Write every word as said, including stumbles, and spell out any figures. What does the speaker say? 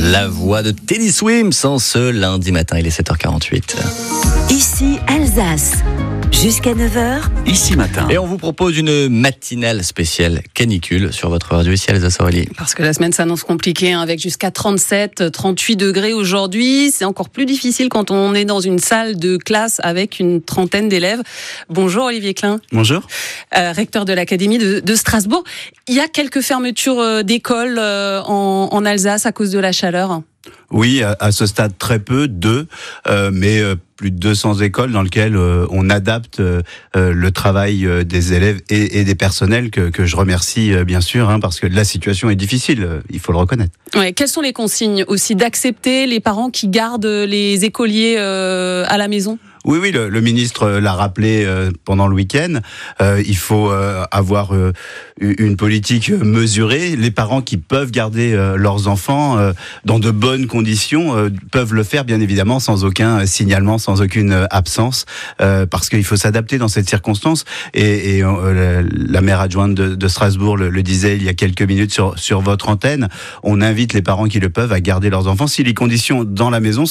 La voix de Teddy Swims en ce lundi matin, il est sept heures quarante-huit. Ici Alsace, jusqu'à neuf heures. Ici matin. Et on vous propose une matinale spéciale canicule sur votre radio ici Alsace Aurélie. Parce que la semaine s'annonce compliquée, hein, avec jusqu'à trente-sept, trente-huit degrés aujourd'hui. C'est encore plus difficile quand on est dans une salle de classe avec une trentaine d'élèves. Bonjour Olivier Klein. Bonjour. Euh, recteur de l'Académie de, de Strasbourg. Il y a quelques fermetures euh, d'écoles euh, en, en Alsace à cause de la chaleur. Oui, à, à ce stade très peu, deux, euh, mais euh, plus de deux cents écoles dans lesquelles euh, on adapte euh, le travail euh, des élèves et, et des personnels que, que je remercie euh, bien sûr, hein, parce que la situation est difficile, euh, il faut le reconnaître. Ouais, quelles sont les consignes aussi d'accepter les parents qui gardent les écoliers euh, à la maison ? Oui, oui, le, le ministre l'a rappelé euh, pendant le week-end. Euh, il faut euh, avoir euh, une politique mesurée. Les parents qui peuvent garder euh, leurs enfants euh, dans de bonnes conditions euh, peuvent le faire, bien évidemment, sans aucun signalement, sans aucune absence, euh, parce qu'il faut s'adapter dans cette circonstance. Et, et euh, la maire adjointe de, de Strasbourg le, le disait il y a quelques minutes sur, sur votre antenne. On invite les parents qui le peuvent à garder leurs enfants si les conditions dans la maison